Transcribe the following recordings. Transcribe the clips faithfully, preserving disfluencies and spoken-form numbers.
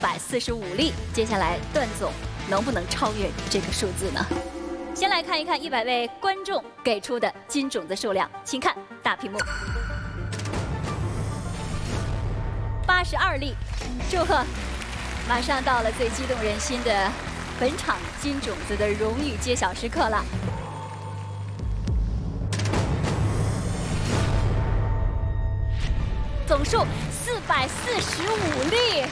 百四十五例。接下来段总能不能超越这个数字呢？先来看一看一百位观众给出的金种子数量，请看大屏幕。八十二例，祝贺！马上到了最激动人心的本场金种子的荣誉揭晓时刻了。总数四百四十五例。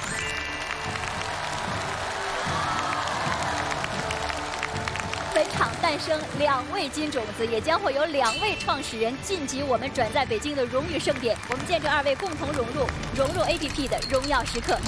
本场诞生两位金种子，也将会有两位创始人晋级我们转在北京的荣誉盛典。我们见证二位共同融入融入 A P P 的荣耀时刻。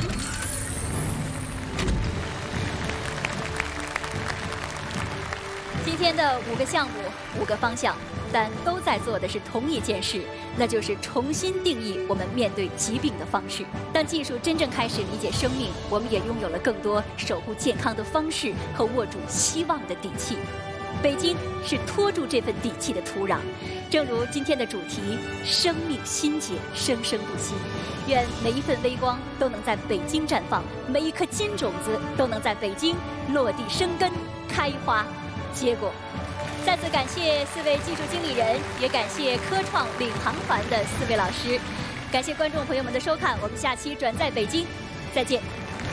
今天的五个项目，五个方向，但都在做的是同一件事，那就是重新定义我们面对疾病的方式。当技术真正开始理解生命，我们也拥有了更多守护健康的方式和握住希望的底气。北京是托住这份底气的土壤，正如今天的主题“生命心结，生生不息”。愿每一份微光都能在北京绽放，每一颗金种子都能在北京落地生根、开花结果。再次感谢四位技术经理人，也感谢科创领航团的四位老师，感谢观众朋友们的收看，我们下期转在北京再见。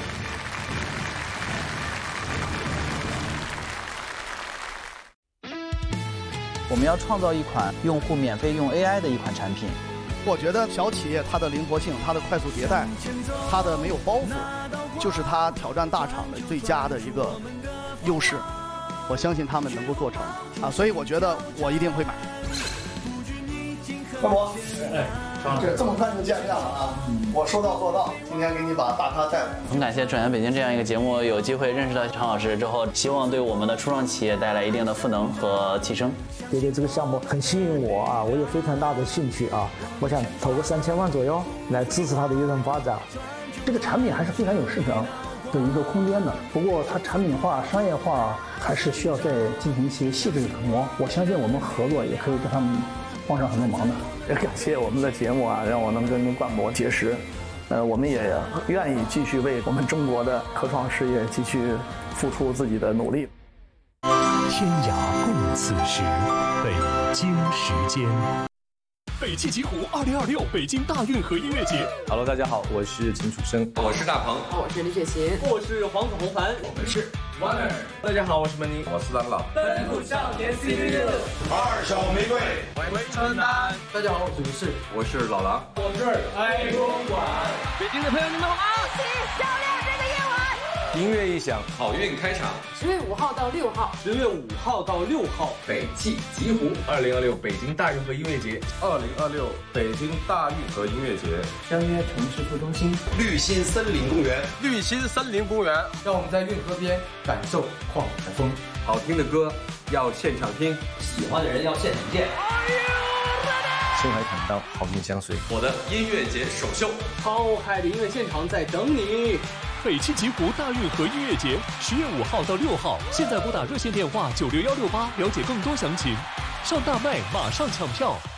我们要创造一款用户免费用 A I 的一款产品。 我觉得小企业它的灵活性、它的快速迭代、它的没有包袱，就是它挑战大厂的最佳的一个优势。我相信他们能够做成啊，所以我觉得我一定会买。大伯，哎，这这么快就见面了啊！我说到做到，今天给你把大咖带来。 很感谢转研北京这样一个节目，有机会认识到常老师之后，希望对我们的初创企业带来一定的赋能和提升。 觉得这个项目很吸引我啊，我有非常大的兴趣啊，我想投个三千万左右来支持它的一个发展。这个产品还是非常有市场的一个空间的，不过它产品化、商业化还是需要再进行一些细致的琢磨。我相信我们合作也可以跟他们帮上很多忙的。也感谢我们的节目啊，让我能跟冠博结识。呃，我们也愿意继续为我们中国的科创事业继续付出自己的努力。 天涯共此时，北京时间。 北汽极狐二零二六北京大运河音乐节。 Hello， 大家好，我是秦楚生， 我是大鹏， 我是李雪琴， 我是黄子弘凡， 我们是 Warner。 大家好，我是门尼， 我是张老。 奔赴少年 C P U， 二手玫瑰， 回归春丹。 大家好，我是李世， 我是老狼， 我是爱公馆。 北京的朋友，你们好吗？恭喜销量这个夜晚。 音乐一响， 好运开场。 十月五号到六号， 十月五号到六号， 北汽极狐二零二六北京大运河音乐节， 二零二六北京大运河音乐节， 相约城市副中心绿心森林公园， 绿心森林公园， 让我们在运河边感受旷海风。 好听的歌要现场听， 喜欢的人要现场见。 深海砍刀，好运相随。 我的音乐节首秀， 浩海的音乐现场在等你。 北汽极狐大运河音乐节，十月五号到六号，现在拨打热线电话九六幺六八了解更多详情。上大麦马上抢票。